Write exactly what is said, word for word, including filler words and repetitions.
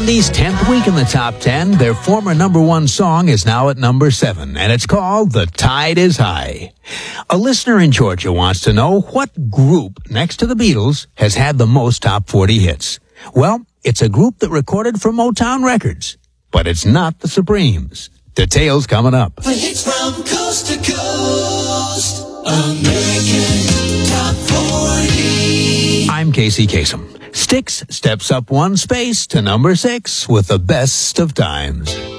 Blondie's tenth week in the top ten, their former number one song is now at number seven, and it's called The Tide is High. A listener in Georgia wants to know what group, next to the Beatles, has had the most top forty hits. Well, it's a group that recorded for Motown Records, but it's not the Supremes. Details coming up. The hits from coast to coast, American Top forty. I'm Casey Kasem. Styx steps up one space to number six with the best of times.